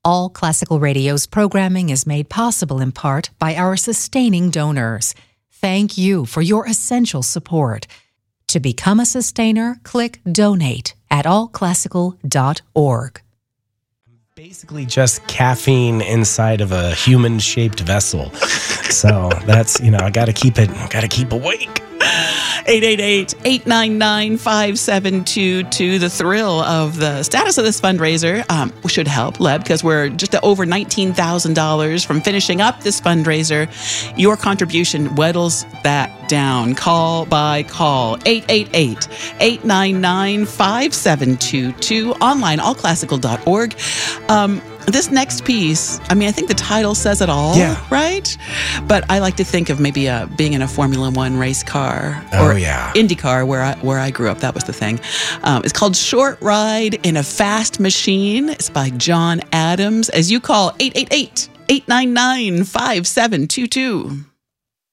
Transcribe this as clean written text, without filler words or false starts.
All Classical Radio's programming is made possible in part by our sustaining donors. Thank you for your essential support. To become a sustainer, click Donate at allclassical.org. Basically just caffeine inside of a human-shaped vessel. So that's, I got to keep awake. 888-899-5722. The thrill of the status of this fundraiser should help, Leb, because we're just over $19,000 from finishing up this fundraiser. Your contribution whittles that down. Call by call. 888-899-5722. Online, allclassical.org. This next piece, I think the title says it all, right? But I like to think of maybe being in a Formula One race car or IndyCar, where I grew up. That was the thing. It's called Short Ride in a Fast Machine. It's by John Adams. As you call 888-899-5722.